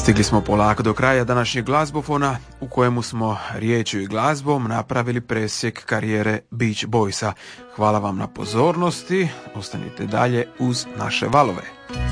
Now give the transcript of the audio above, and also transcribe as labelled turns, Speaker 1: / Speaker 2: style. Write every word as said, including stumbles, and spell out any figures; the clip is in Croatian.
Speaker 1: Stigli smo polako do kraja današnjeg glazbofona u kojemu smo riječju i glazbom napravili presjek karijere Beach Boysa. Hvala vam na pozornosti, ostanite dalje uz naše valove.